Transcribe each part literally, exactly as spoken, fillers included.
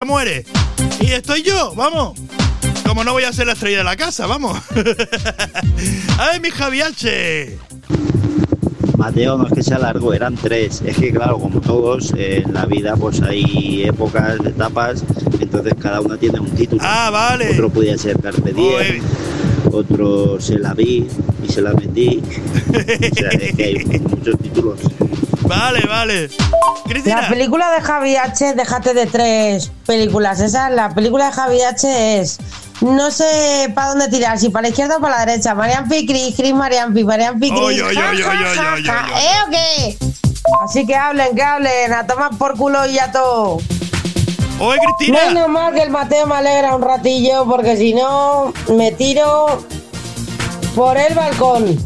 muere. Y estoy yo, vamos. Como no voy a ser la estrella de la casa, vamos. A ver, mi Javi H. Mateo, no es que sea largo, eran tres. Es que claro, como todos, eh, en la vida pues hay épocas, etapas, entonces cada una tiene un título. Ah, vale. Otro podía ser Carpe Diem, otro Se la vi y se la metí. O sea, es que hay muchos títulos. Vale, vale. Cristina. La película de Javi H, déjate de tres películas. Esa, la película de Javi H es... No sé para dónde tirar, si para la izquierda o para la derecha. Marianpi, Cris, Cris, Marianpi, Marianpi, Cris. Oy, oy, ja, oy, ja, oy, ja, oy, ja. oy, oy, ¿Eh o qué? Así que hablen, que hablen, a tomar por culo y ya todo. Oye, Cristina. Menos mal que el Mateo me alegra un ratillo, porque si no, me tiro por el balcón.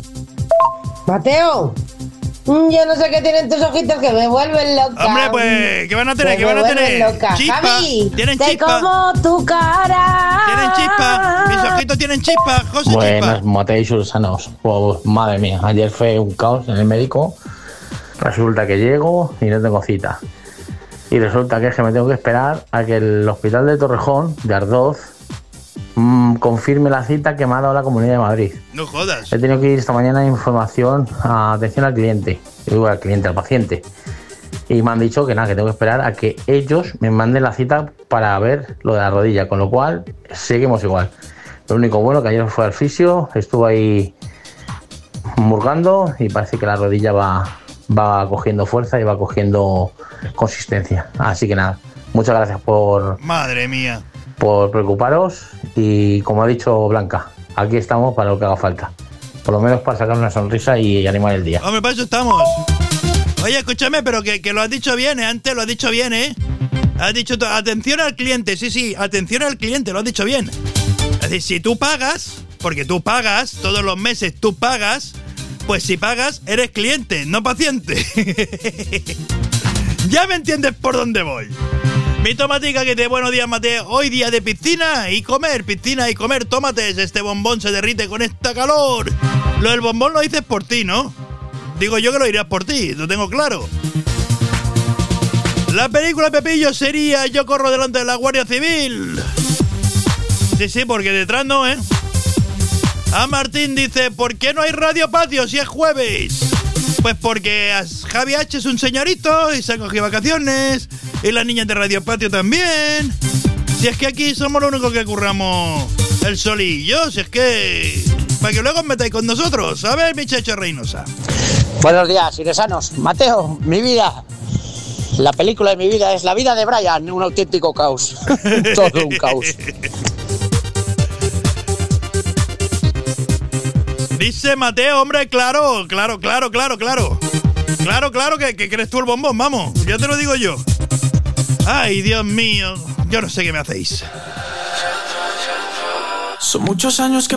Mateo, yo no sé qué tienen tus ojitos que me vuelven loca. Hombre, pues, ¿qué van a tener? Me ¿Qué van a vuelven tener? loca. Chispa. Javi, Tienen te chispa. como tu cara. Tienen chispa. Mis ojitos tienen chispa. José Chispa. Buenas, Mateo y Sulsanos. Oh, madre mía, ayer fue un caos en el médico. Resulta que llego y no tengo cita. Y resulta que es que me tengo que esperar a que el hospital de Torrejón, de Ardoz, mmm, confirme la cita que me ha dado la Comunidad de Madrid. No jodas. He tenido que ir esta mañana a información, a atención al cliente. Digo al cliente, al paciente. Y me han dicho que nada, que tengo que esperar a que ellos me manden la cita para ver lo de la rodilla. Con lo cual, seguimos igual. Lo único bueno que ayer fue al fisio, estuvo ahí murgando y parece que la rodilla va, va cogiendo fuerza y va cogiendo consistencia. Así que nada, muchas gracias por... Madre mía. por preocuparos y, como ha dicho Blanca, aquí estamos para lo que haga falta. Por lo menos para sacar una sonrisa y animar el día. Hombre, para eso estamos. Oye, escúchame, pero que, que lo has dicho bien, ¿eh? Antes lo has dicho bien, ¿eh? Has dicho to- atención al cliente, sí, sí, atención al cliente, lo has dicho bien. Es decir, si tú pagas, porque tú pagas, todos los meses tú pagas, pues si pagas, eres cliente, no paciente. Ya me entiendes por dónde voy. Mi tomatica que te buenos días, Mateo. Hoy día de piscina y comer, piscina y comer tomates. Este bombón se derrite con esta calor. Lo del bombón lo dices por ti, ¿no? Digo yo que lo dirás por ti, lo tengo claro. La película Pepillo sería Yo corro delante de la Guardia Civil. Sí, sí, porque detrás no, ¿eh? A Martín dice, ¿por qué no hay Radio Patio si es jueves? Pues porque Javi H es un señorito y se ha cogido vacaciones. Y las niñas de Radio Patio también. Si es que aquí somos los únicos que curramos el sol y yo. Si es que... para que luego os metáis con nosotros. A ver, mi Checho Reynosa. Buenos días, iresanos. Mateo, mi vida. La película de mi vida es La vida de Brian, un auténtico caos. Todo un caos. Dice Mateo, hombre, claro, claro, claro, claro, claro. Claro, claro que, que crees tú el bombón, vamos. Ya te lo digo yo. Ay, Dios mío. Yo no sé qué me hacéis. Son muchos años que